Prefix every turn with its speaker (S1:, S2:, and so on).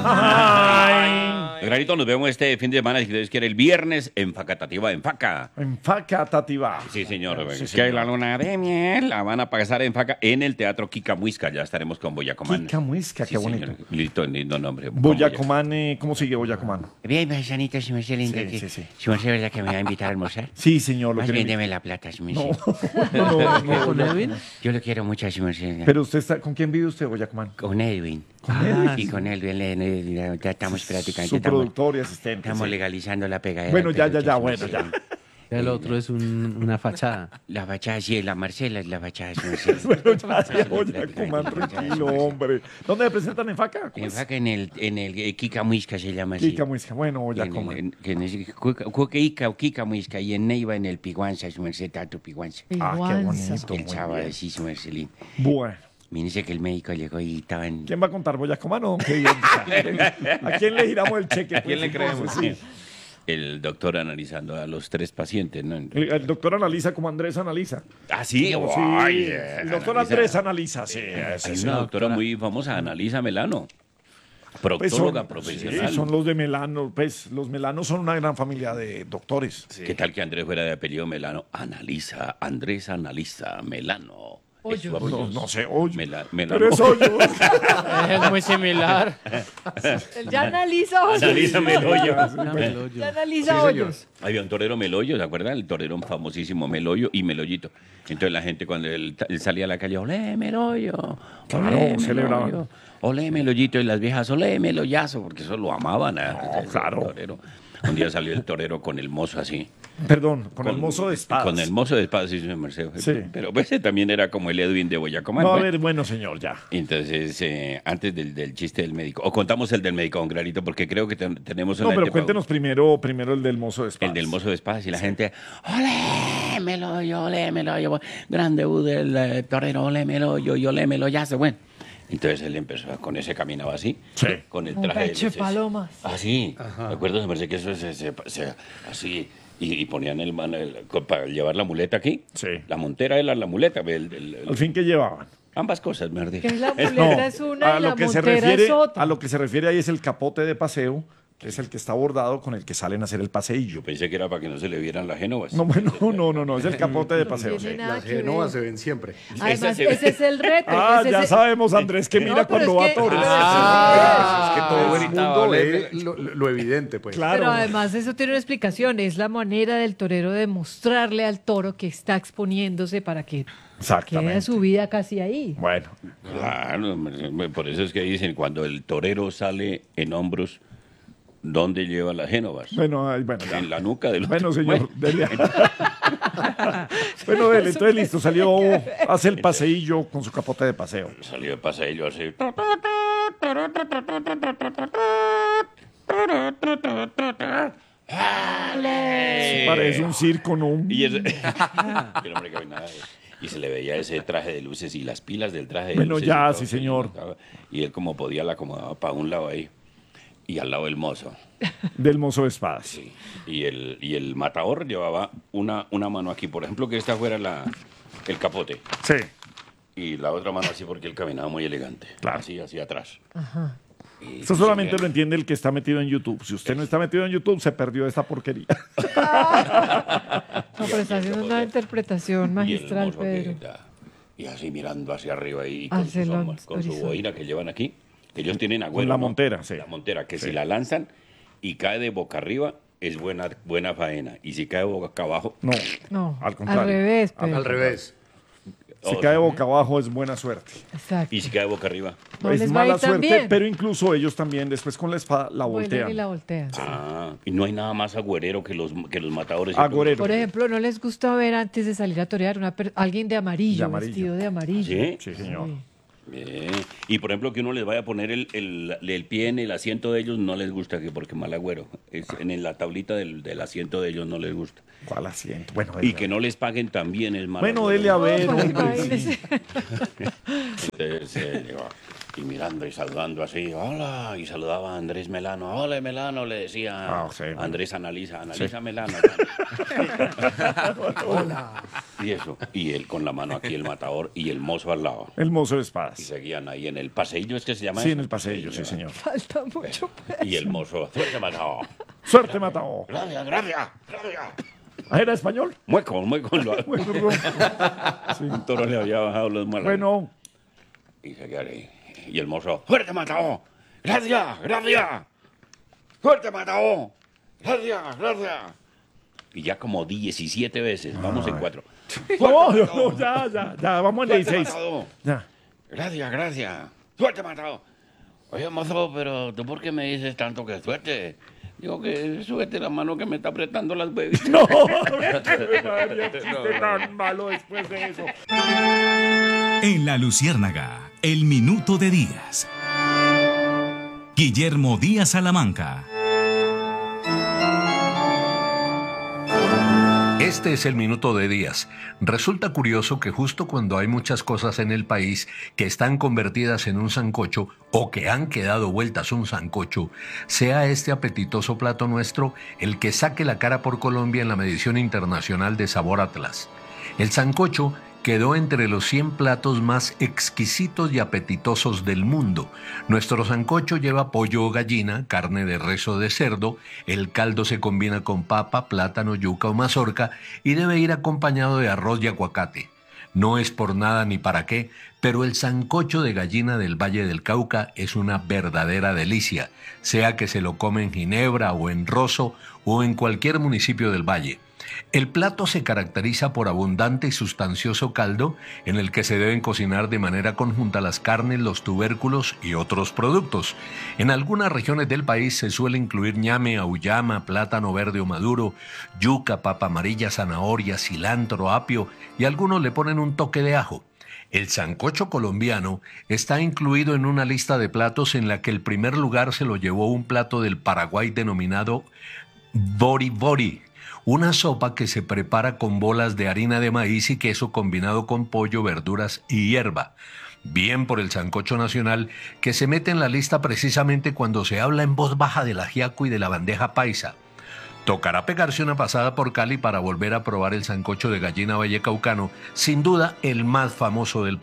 S1: Granito, nos vemos este fin de semana, si Dios quiere, el viernes en Facatativa, en Faca.
S2: En Facatativa.
S1: Sí, señor.
S2: Sí,
S1: Es
S2: señor.
S1: que la luna de miel la van a pasar en Faca, en el Teatro Kika Muisca. Ya estaremos con Boyacomán.
S2: Kika Muisca, qué bonito.
S1: Señor. Lindo nombre. con
S2: Boyacomán, ¿cómo sigue Boyacomán?
S3: Bien, paisanito, si me hace linda.
S2: Sí.
S3: Si me hace verdad que me va a invitar a almorzar.
S2: Sí, señor. Lo
S3: Más
S2: quiere
S3: bien
S2: invitar.
S3: deme la plata, si me
S2: No,
S3: hace.
S2: no.
S4: ¿Con Edwin?
S3: Yo lo quiero mucho, si me hace.
S2: Pero usted está, ¿con quién vive usted, Boyacomán?
S3: Con Edwin.
S2: Edwin?
S3: Y con Edwin, ya estamos prácticamente.
S2: Su productor y asistente.
S3: Estamos
S2: sí.
S3: legalizando la pegadera.
S2: Bueno, ya,
S3: pero si me
S2: bueno,
S3: hace.
S2: ya.
S4: El otro es una fachada.
S3: La fachada, sí, la Marcela es la fachada, si me hace.
S2: Bueno, ya, Boyacomán, tranquilo, hombre. ¿Dónde me presentan en Faca? ¿Cómo
S3: En
S2: es?
S3: Faca, en el Kika Muisca se llama así.
S2: Kika Muisca. Bueno, Boyacomán.
S3: Kika Muisca, y en Neiva, en el Piguanza, su merced, Tato Piguanza.
S2: Ah, qué bonito.
S3: El
S2: muy
S3: sábado,
S2: bien.
S3: sí, su merced.
S2: Bueno.
S3: Me dice que el médico llegó y estaba en...
S2: ¿Quién va a contar, Boyacomán o qué? ¿A quién le giramos el cheque?
S1: ¿A quién le creemos?
S2: Sí.
S1: El doctor analizando a los 3 pacientes, ¿no?
S2: El doctor analiza como Andrés analiza.
S1: Ah, sí.
S2: No,
S1: Ay,
S2: sí. El doctor
S1: analiza.
S2: Andrés analiza, sí.
S1: Hay una doctora muy famosa, Analiza Melano.
S2: Pues
S1: Proctóloga
S2: son,
S1: profesional.
S2: sí, son los de Melano. Pues los Melanos son una gran familia de doctores.
S1: ¿Qué tal que Andrés fuera de apellido Melano? Analiza, Andrés analiza, Melano. Es su apellido.
S2: No sé, oye.
S1: Melano.
S2: Pero es hoyo.
S4: Es muy similar.
S5: Él ya analiza hoyos.
S1: Analiza Meloyo.
S5: Ya analiza hoyos.
S1: Había un torero Meloyo, ¿se acuerdan? El torero famosísimo Meloyo y Meloyito. Entonces la gente cuando él salía a la calle, olé Meloyo,
S2: Claro,
S1: olé
S2: celebraban.
S1: Meloyo, olé Meloyito, y las viejas, olé Meloyazo, porque eso lo amaban.
S2: claro.
S1: El torero. Un día salió el torero con el mozo así.
S2: Perdón, con el mozo de espadas.
S1: Con el mozo de espadas, sí, señor Mercedes.
S2: Sí.
S1: Pero ese también era como el Edwin de Boyacomán.
S2: No, a
S1: ¿no?
S2: ver, bueno, señor, ya.
S1: Entonces, antes del chiste del médico, o contamos el del médico, don Clarito, porque creo que tenemos
S2: No,
S1: una
S2: pero
S1: etapa-
S2: cuéntenos primero el del mozo de espadas.
S1: el del mozo de espadas y la gente, olémelo, yo, gran debut del torero, olémelo, yo, olémelo, ya se bueno. Entonces él empezó, con ese caminaba así,
S2: Sí.
S1: con el
S5: Un
S1: traje de
S5: pecho de
S1: luces.
S5: palomas.
S1: Así, ¿me acuerdo? Me parece que eso es así, y ponían para llevar la muleta aquí,
S2: Sí.
S1: la montera era la muleta,
S2: Al fin, ¿qué llevaban?
S1: ambas cosas, me
S5: Que es la muleta
S2: No,
S5: es una
S2: a
S5: y la
S2: lo que se
S5: montera
S2: refiere,
S5: es otra.
S2: a lo que se refiere ahí es el capote de paseo, que es el que está bordado con el que salen a hacer el paseillo.
S1: Yo pensé que era para que no se le vieran las génovas.
S2: No, bueno, no, es el capote de paseo.
S5: tiene
S2: Sí.
S5: nada
S6: Las
S5: que ver.
S6: genovas se ven siempre.
S5: Además,
S1: Esa se-
S5: ese es el reto.
S2: Ah,
S5: ese
S2: ya
S5: es el-
S2: sabemos, Andrés, que mira
S5: pero
S2: cuando
S5: es
S2: va a
S5: que-
S2: toros.
S6: Es que todo el
S1: ahorita
S6: mundo
S1: vale.
S6: ve lo evidente, pues.
S2: Claro.
S5: Pero además eso tiene una explicación. Es la manera del torero de mostrarle al toro que está exponiéndose para que quede
S2: Exactamente.
S5: su vida casi ahí.
S2: Bueno,
S1: Claro, por eso es que dicen, cuando el torero sale en hombros, ¿dónde lleva las génovas?
S2: bueno, ya.
S1: En la nuca del
S2: Bueno,
S1: otro.
S2: señor, dele. Bueno, dele, entonces listo, salió, hace el paseillo con su capote de paseo.
S1: Salió de paseillo así. ¡Ale!
S2: Parece un circo, ¿no?
S1: Y ese... El hombre caminaba y se le veía ese traje de luces y las pilas del traje de
S2: Bueno,
S1: luces.
S2: ya,
S1: y todo,
S2: sí, señor.
S1: Y él como podía la acomodaba para un lado ahí y al lado el mozo.
S2: Del mozo de espadas.
S1: Sí. Y el matador llevaba una mano aquí, por ejemplo, que esta fuera el capote.
S2: Sí.
S1: Y la otra mano así porque él caminaba muy elegante.
S2: Claro.
S1: Así, hacia atrás. Y
S2: Eso solamente lo entiende el que está metido en YouTube. Si usted no está metido en YouTube, se perdió esta porquería.
S5: No, pero está haciendo una interpretación
S1: y el
S5: magistral,
S1: mozo
S5: Pedro.
S1: y así mirando hacia arriba y
S5: Hacia el
S1: con su
S5: horizonte.
S1: boina que llevan aquí. Que ellos tienen agüero.
S2: Con la
S1: ¿no?
S2: montera, sí.
S1: La montera, que
S2: Sí.
S1: si la lanzan y cae de boca arriba, es buena faena. Y si cae boca abajo,
S2: No,
S5: No,
S2: al contrario.
S5: al revés, Pedro.
S6: Al revés.
S2: Si cae boca abajo es buena suerte.
S5: Exacto.
S1: y si cae boca arriba.
S5: No
S2: es
S5: les va a ir
S2: mala
S5: tan
S2: suerte,
S5: bien.
S2: pero incluso ellos también después con la espada la
S5: Vuelven
S2: voltean.
S5: y la voltean.
S1: Y no hay nada más agüerero que los matadores.
S2: Agorero.
S5: Por ejemplo, ¿no les gusta ver antes de salir a torear alguien de amarillo,
S2: De amarillo.
S5: vestido de amarillo?
S1: ¿Sí?
S2: Sí, señor.
S5: Sí.
S1: Bien. Y por ejemplo, que uno les vaya a poner el pie en el asiento de ellos, no les gusta, que porque mal agüero. En la tablita del asiento de ellos no les gusta.
S2: ¿Cuál asiento? Bueno,
S1: Y
S2: dele.
S1: que no les paguen también es mal
S2: Bueno,
S1: agüero.
S2: dele a ver,
S5: No, pues,
S2: hombre.
S5: imagínese.
S1: Entonces, y mirando y saludando así, hola, y saludaba a Andrés Melano, hola Melano, le decía
S2: Ah, sí, bueno.
S1: Andrés analiza Melano.
S6: Hola.
S1: Y eso, y él con la mano aquí, el matador, y el mozo al lado.
S2: El mozo de
S1: Y
S2: espadas.
S1: seguían ahí en el paseillo, ¿es que se llama
S2: Sí,
S1: eso?
S2: en el pasillo, sí, señor.
S5: Falta mucho. Pues.
S1: Y el mozo, suerte matador.
S2: Suerte, Matao.
S1: Gracias, gracias.
S2: ¿Ah, ¿era español?
S1: Mueco.
S2: Bueno,
S1: Un toro le había bajado los muelas.
S2: bueno,
S1: Y seguía ahí. Y el mozo, suerte matador. Gracias. Suerte matador. Gracias. Y ya como 17 veces, vamos en 4.
S2: no, ya, vamos en
S1: Suerte
S2: 16.
S1: matador.
S2: Ya.
S1: Gracias. Suerte matador. Oye, mozo, pero ¿tú por qué me dices tanto que suerte? Digo que suerte la mano que me está apretando las huevitas.
S2: No, María, chiste tan malo después de eso.
S7: En La Luciérnaga, el minuto de Díaz. Guillermo Díaz Salamanca.
S8: Este es el minuto de Díaz. Resulta curioso que justo cuando hay muchas cosas en el país que están convertidas en un sancocho o que han quedado vueltas un sancocho, sea este apetitoso plato nuestro el que saque la cara por Colombia en la medición internacional de Sabor Atlas. El sancocho quedó entre los 100 platos más exquisitos y apetitosos del mundo. Nuestro sancocho lleva pollo o gallina, carne de res o de cerdo, el caldo se combina con papa, plátano, yuca o mazorca y debe ir acompañado de arroz y aguacate. No es por nada ni para qué, pero el sancocho de gallina del Valle del Cauca es una verdadera delicia, sea que se lo come en Ginebra o en Rosso o en cualquier municipio del Valle. El plato se caracteriza por abundante y sustancioso caldo en el que se deben cocinar de manera conjunta las carnes, los tubérculos y otros productos. En algunas regiones del país se suele incluir ñame, auyama, plátano verde o maduro, yuca, papa amarilla, zanahoria, cilantro, apio y algunos le ponen un toque de ajo. El sancocho colombiano está incluido en una lista de platos en la que el primer lugar se lo llevó un plato del Paraguay denominado bori bori, una sopa que se prepara con bolas de harina de maíz y queso combinado con pollo, verduras y hierba. Bien por el sancocho nacional, que se mete en la lista precisamente cuando se habla en voz baja del ajiaco y de la bandeja paisa. Tocará pegarse una pasada por Cali para volver a probar el sancocho de gallina vallecaucano, sin duda el más famoso del país.